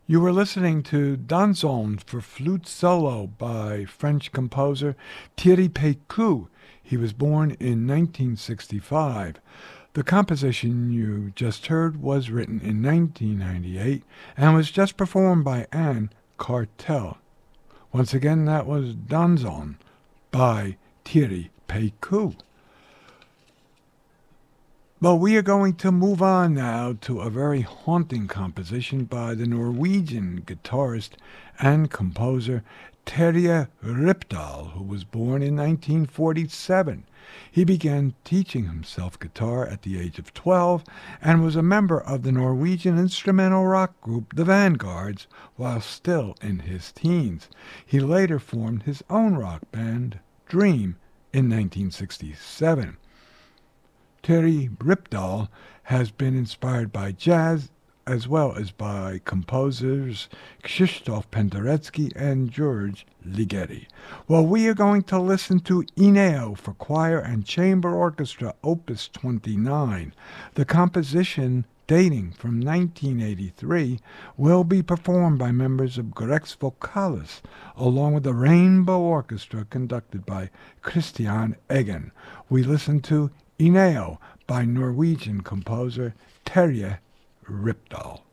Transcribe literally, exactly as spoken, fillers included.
You were listening to Danzon for flute solo by French composer Thierry Pécu. He was born in nineteen sixty-five. The composition you just heard was written in nineteen ninety-eight and was just performed by Anne Cartel. Once again, that was Danzon by Thierry Pécu. Well, we are going to move on now to a very haunting composition by the Norwegian guitarist and composer Terje Rypdal, who was born in nineteen forty-seven. He began teaching himself guitar at the age of twelve and was a member of the Norwegian instrumental rock group The Vanguards while still in his teens. He later formed his own rock band, Dream, in nineteen sixty-seven. Terje Rypdal has been inspired by jazz as well as by composers Krzysztof Penderecki and George Ligeti. Well, we are going to listen to Ineo for choir and chamber orchestra, opus twenty-nine. The composition, dating from nineteen eighty-three, will be performed by members of Grex Vocalis, along with the Rainbow Orchestra conducted by Christian Eggen. We listen to Ineo by Norwegian composer Terje Rypdal.